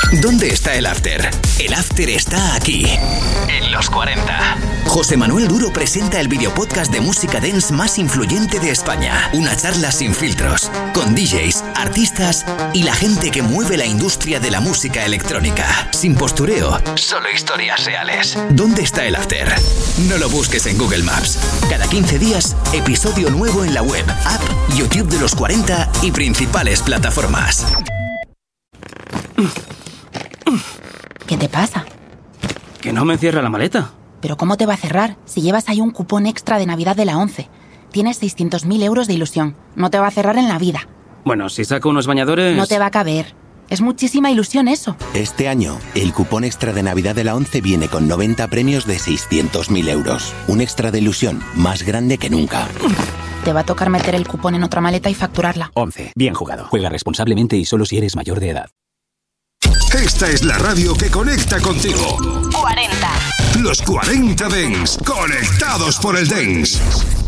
¿Dónde está el after? El after está aquí, en Los 40. José Manuel Duro presenta el videopodcast de música dance más influyente de España. Una charla sin filtros, con DJs, artistas y la gente que mueve la industria de la música electrónica. Sin postureo, solo historias reales. ¿Dónde está el after? No lo busques en Google Maps. Cada 15 días, episodio nuevo en la web, app, YouTube de Los 40 y principales plataformas. ¿Qué te pasa? Que no me cierra la maleta. ¿Pero cómo te va a cerrar si llevas ahí un cupón extra de Navidad de la 11? Tienes 600.000 euros de ilusión. No te va a cerrar en la vida. Bueno, si saco unos bañadores... No te va a caber. Es muchísima ilusión eso. Este año, el cupón extra de Navidad de la 11 viene con 90 premios de 600.000 euros. Un extra de ilusión más grande que nunca. Te va a tocar meter el cupón en otra maleta y facturarla. 11. Bien jugado. Juega responsablemente y solo si eres mayor de edad. Esta es la radio que conecta contigo. 40. Los 40 Dance, conectados por el Dance.